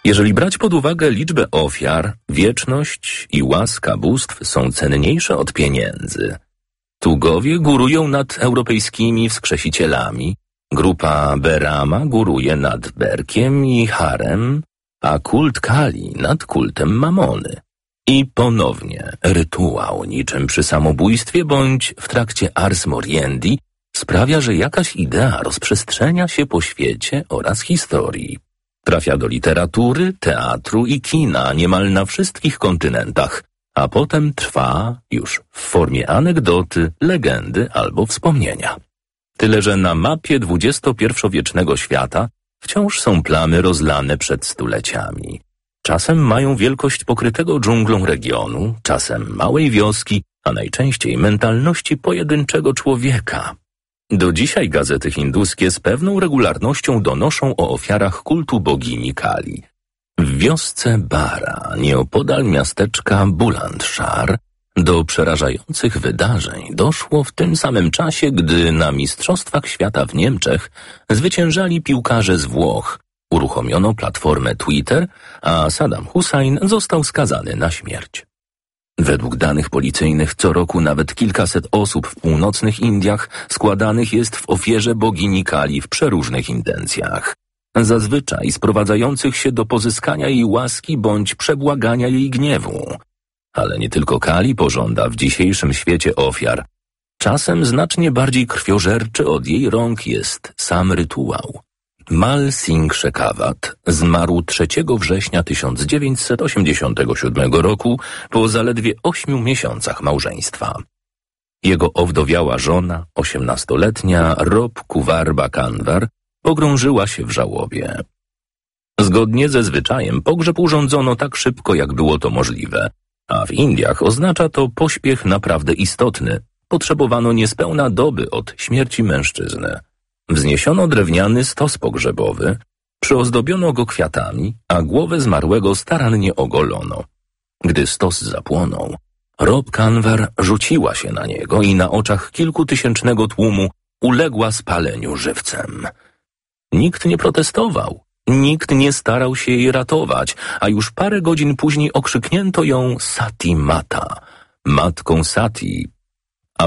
Jeżeli brać pod uwagę liczbę ofiar, wieczność i łaska bóstw są cenniejsze od pieniędzy. Tugowie górują nad europejskimi wskrzesicielami, grupa Berama góruje nad Berkiem i Harem, a kult Kali nad kultem Mamony. I ponownie rytuał niczym przy samobójstwie bądź w trakcie Ars Moriendi sprawia, że jakaś idea rozprzestrzenia się po świecie oraz historii. Trafia do literatury, teatru i kina niemal na wszystkich kontynentach, a potem trwa już w formie anegdoty, legendy albo wspomnienia. Tyle, że na mapie XXI-wiecznego świata wciąż są plamy rozlane przed stuleciami. Czasem mają wielkość pokrytego dżunglą regionu, czasem małej wioski, a najczęściej mentalności pojedynczego człowieka. Do dzisiaj gazety hinduskie z pewną regularnością donoszą o ofiarach kultu bogini Kali. W wiosce Bara, nieopodal miasteczka Bulandshar, do przerażających wydarzeń doszło w tym samym czasie, gdy na Mistrzostwach Świata w Niemczech zwyciężali piłkarze z Włoch. Uruchomiono platformę Twitter, a Saddam Hussein został skazany na śmierć. Według danych policyjnych co roku nawet kilkaset osób w północnych Indiach składanych jest w ofierze bogini Kali w przeróżnych intencjach. Zazwyczaj sprowadzających się do pozyskania jej łaski bądź przebłagania jej gniewu. Ale nie tylko Kali pożąda w dzisiejszym świecie ofiar. Czasem znacznie bardziej krwiożerczy od jej rąk jest sam rytuał. Mal Singh Shekhawat zmarł 3 września 1987 roku po zaledwie 8 miesiącach małżeństwa. Jego owdowiała żona, 18-letnia Rob Kuwarba Kanwar, pogrążyła się w żałobie. Zgodnie ze zwyczajem pogrzeb urządzono tak szybko, jak było to możliwe, a w Indiach oznacza to pośpiech naprawdę istotny. Potrzebowano niespełna doby od śmierci mężczyzny. Wzniesiono drewniany stos pogrzebowy, przyozdobiono go kwiatami, a głowę zmarłego starannie ogolono. Gdy stos zapłonął, Rob Kanwar rzuciła się na niego i na oczach kilkutysięcznego tłumu uległa spaleniu żywcem. Nikt nie protestował, nikt nie starał się jej ratować, a już parę godzin później okrzyknięto ją Sati Mata, matką Sati,